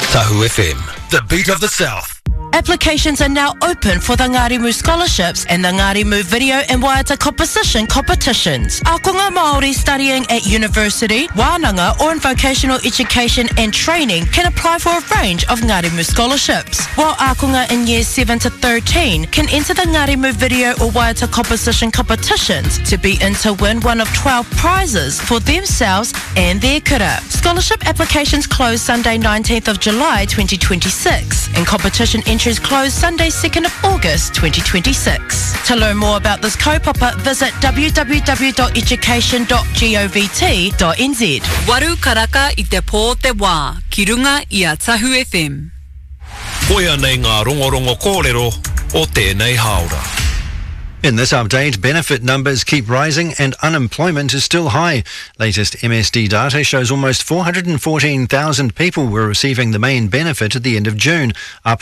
Tahu FM, the beat of the South. Applications are now open for the Ngārimu Scholarships and the Ngārimu Video and Waiata Composition competitions. Akonga Māori studying at university, wānanga or in vocational education and training can apply for a range of Ngārimu scholarships, while akonga in years 7 to 13 can enter the Ngārimu Video or Waiata Composition competitions to be in to win one of 12 prizes for themselves and their kura. Scholarship applications close Sunday 19th of July 2026 and competition entries close Sunday 2nd of August 2026. To learn more about this kaupapa, visit www.education.govt.nz. Waru karaka I te pō te wā, ki runga I a Tahu FM. Koia nei ngā rongorongo kōrero o tēnei haora. In this update, benefit numbers keep rising and unemployment is still high. Latest MSD data shows almost 414,000 people were receiving the main benefit at the end of June, up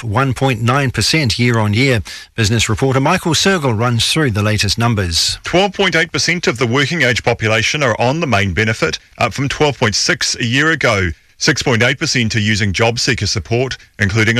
1.9% year on year. Business reporter Michael Sergel runs through the latest numbers. 12.8% of the working age population are on the main benefit, up from 12.6% a year ago. 6.8% are using job seeker support, including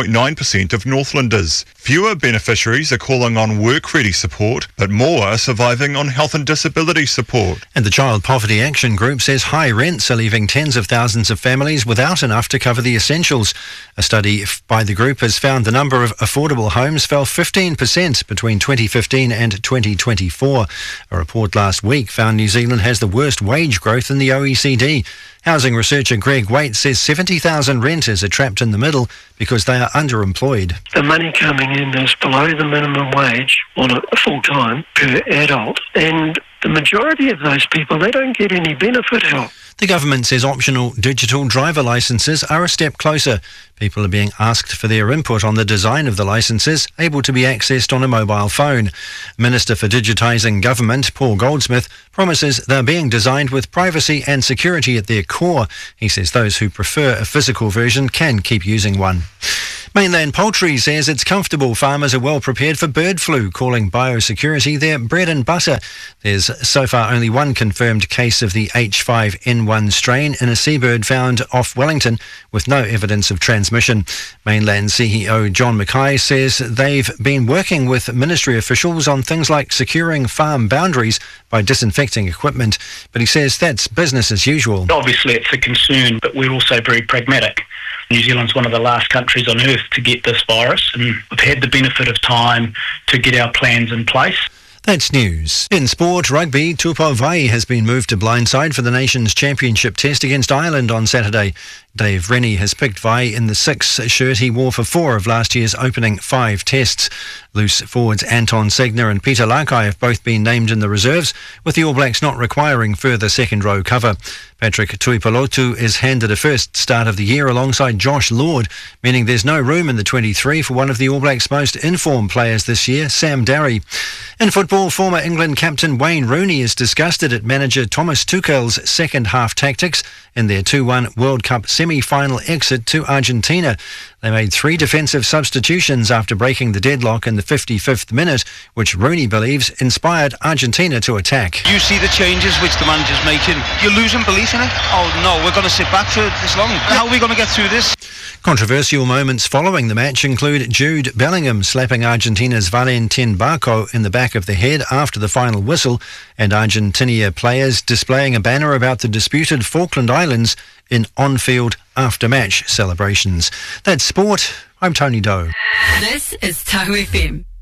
11.9% of Northlanders. Fewer beneficiaries are calling on work-ready support, but more are surviving on health and disability support. And the Child Poverty Action Group says high rents are leaving tens of thousands of families without enough to cover the essentials. A study by the group has found the number of affordable homes fell 15% between 2015 and 2024. A report last week found New Zealand has the worst wage growth in the OECD. Housing researcher Greg Waite says 70,000 renters are trapped in the middle because they are underemployed. The money coming in is below the minimum wage on a full-time per adult, and the majority of those people, they don't get any benefit help. The government says optional digital driver licences are a step closer. People are being asked for their input on the design of the licences, able to be accessed on a mobile phone. Minister for Digitising Government, Paul Goldsmith, promises they're being designed with privacy and security at their core. He says those who prefer a physical version can keep using one. Mainland Poultry says it's comfortable farmers are well prepared for bird flu, calling biosecurity their bread and butter. There's so far only one confirmed case of the H5N1 strain in a seabird found off Wellington, with no evidence of transmission. Mainland CEO John Mackay says they've been working with ministry officials on things like securing farm boundaries by disinfecting equipment, but he says that's business as usual. Obviously it's a concern, but we're also very pragmatic. New Zealand's one of the last countries on earth to get this virus, and we've had the benefit of time to get our plans in place. That's news. In sport, rugby, Tupou Vaa'i has been moved to blindside for the nation's championship test against Ireland on Saturday. Dave Rennie has picked Vaa'i in the 6 shirt he wore for 4 of last year's opening 5 tests. Loose forwards Anton Segner and Peter Lakai have both been named in the reserves, with the All Blacks not requiring further second-row cover. Patrick Tuipulotu is handed a first start of the year alongside Josh Lord, meaning there's no room in the 23 for one of the All Blacks' most informed players this year, Sam Darry. In football, former England captain Wayne Rooney is disgusted at manager Thomas Tuchel's second-half tactics in their 2-1 World Cup semi-final exit to Argentina. They made 3 defensive substitutions after breaking the deadlock in the 55th minute, which Rooney believes inspired Argentina to attack. You see the changes which the manager's making. You're losing belief in it. Oh no, we're going to sit back for this long. How are we going to get through this? Controversial moments following the match include Jude Bellingham slapping Argentina's Valentin Barco in the back of the head after the final whistle, and Argentina players displaying a banner about the disputed Falkland Islands in on-field after-match celebrations. That's sport. I'm Tony Doe. This is Tahu FM.